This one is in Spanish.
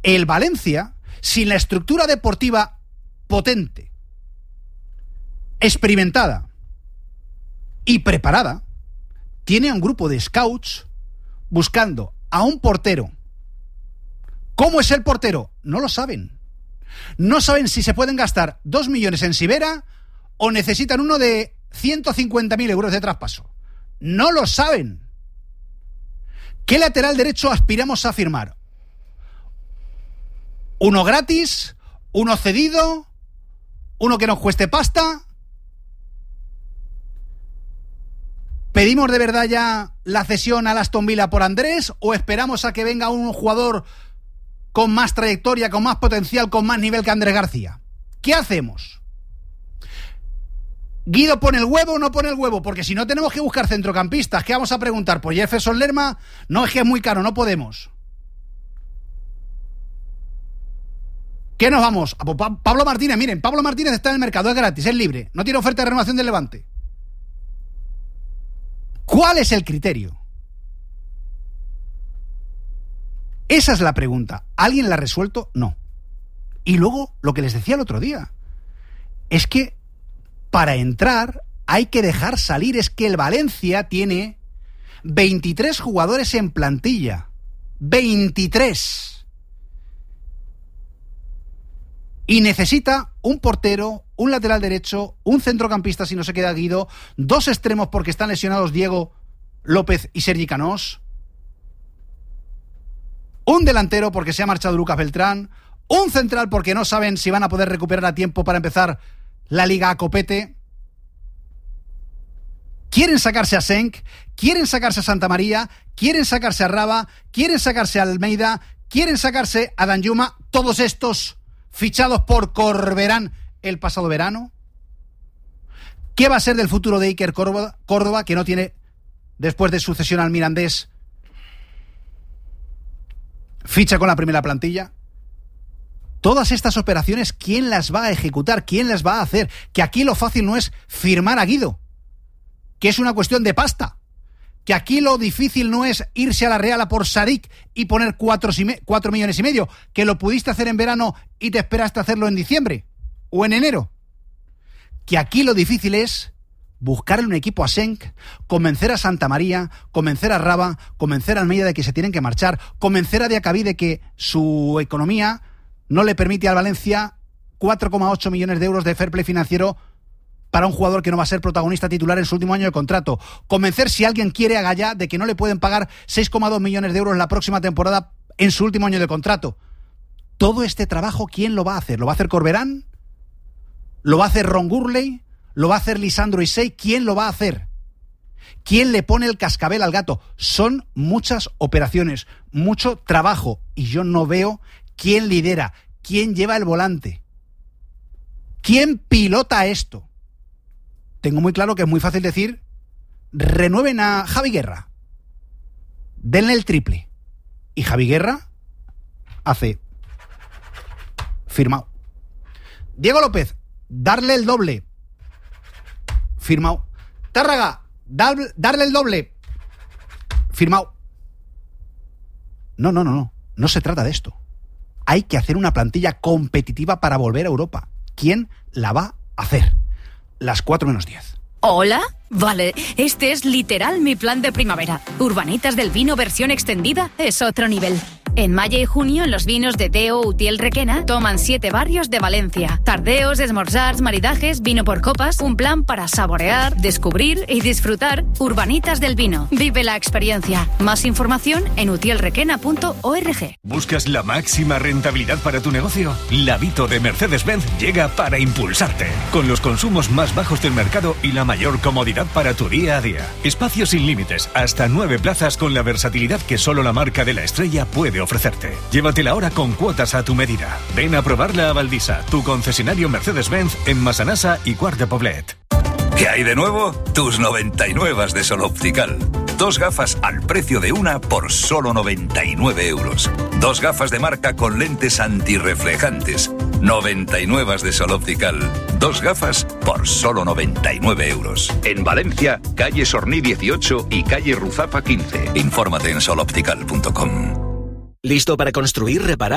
El Valencia, sin la estructura deportiva potente, experimentada y preparada, tiene a un grupo de scouts buscando a un portero. ¿Cómo es el portero? No lo saben. No saben si se pueden gastar 2 millones en Sivera o necesitan uno de 150.000 euros de traspaso. No lo saben. ¿Qué lateral derecho aspiramos a firmar? ¿Uno gratis? ¿Uno cedido? ¿Uno que nos cueste pasta? ¿Pedimos de verdad ya la cesión al Aston Villa por Andrés o esperamos a que venga un jugador con más trayectoria, con más potencial, con más nivel que Andrés García? ¿Qué hacemos? ¿Guido pone el huevo o no pone el huevo? Porque si no tenemos que buscar centrocampistas. ¿Qué vamos a preguntar? ¿Por Jefferson Lerma? No, es que es muy caro, no podemos. ¿Qué nos vamos? Pablo Martínez, miren, Pablo Martínez está en el mercado, es gratis, es libre, no tiene oferta de renovación del Levante. ¿Cuál es el criterio? Esa es la pregunta. ¿Alguien la ha resuelto? No. Y luego, lo que les decía el otro día, es que para entrar hay que dejar salir. Es que el Valencia tiene 23 jugadores en plantilla. 23. Y necesita un portero, un lateral derecho, un centrocampista si no se queda Guido, 2 extremos porque están lesionados Diego López y Sergi Canós, un delantero porque se ha marchado Lucas Beltrán, un central porque no saben si van a poder recuperar a tiempo para empezar la Liga a copete. Quieren sacarse a Senk, quieren sacarse a Santa María, quieren sacarse a Raba, quieren sacarse a Almeida, quieren sacarse a Danjuma, todos estos fichados por Corberán el pasado verano. ¿Qué va a ser del futuro de Iker Córdoba, que no tiene, después de su cesión al Mirandés, ficha con la primera plantilla? Todas estas operaciones, ¿quién las va a ejecutar? ¿Quién las va a hacer? Que aquí lo fácil no es firmar a Guido, que es una cuestión de pasta. Que aquí lo difícil no es irse a la Real a por Sadik y poner 4 millones y medio, que lo pudiste hacer en verano y te esperaste a hacerlo en diciembre o en enero. Que aquí lo difícil es buscarle un equipo a Senk, convencer a Santa María, convencer a Raba, convencer a Almeida de que se tienen que marchar, convencer a Diacabí de que su economía no le permite al Valencia 4,8 millones de euros de fair play financiero para un jugador que no va a ser protagonista titular en su último año de contrato. Convencer, si alguien quiere, a Gallá de que no le pueden pagar 6,2 millones de euros la próxima temporada en su último año de contrato. Todo este trabajo, ¿quién lo va a hacer? ¿Lo va a hacer Corberán? ¿Lo va a hacer Ron Gurley? ¿Lo va a hacer Lisandro Isey? ¿Quién lo va a hacer? ¿Quién le pone el cascabel al gato? Son muchas operaciones, mucho trabajo, y yo no veo quién lidera, quién lleva el volante, quién pilota esto. Tengo muy claro que es muy fácil decir, renueven a Javi Guerra, denle el triple. Y Javi Guerra hace firmado. Diego López, darle el doble, firmado. Tárraga, darle el doble, firmado. No se trata de esto. Hay que hacer una plantilla competitiva para volver a Europa. ¿Quién la va a hacer? Las 4:10. ¿Hola? Vale, este es literal mi plan de primavera. Urbanitas del Vino versión extendida es otro nivel. En mayo y junio, en los vinos de Teo Utiel Requena, toman 7 barrios de Valencia. Tardeos, esmorzars, maridajes, vino por copas, un plan para saborear, descubrir y disfrutar. Urbanitas del Vino. Vive la experiencia. Más información en utielrequena.org. ¿Buscas la máxima rentabilidad para tu negocio? La Vito de Mercedes-Benz llega para impulsarte. Con los consumos más bajos del mercado y la mayor comodidad para tu día a día. Espacios sin límites, hasta 9 plazas con la versatilidad que solo la marca de la estrella puede ofrecerte. Llévatela ahora con cuotas a tu medida. Ven a probarla a Valdisa, tu concesionario Mercedes-Benz en Massanassa y Quart de Poblet. ¿Qué hay de nuevo? Tus 99 de Sol Optical. 2 gafas al precio de una por solo 99 euros. 2 gafas de marca con lentes antirreflejantes. 99 de Sol Optical. 2 gafas por solo 99 euros. En Valencia, calle Sorní 18 y calle Ruzapa 15. Infórmate en soloptical.com. ¿Listo para construir, reparar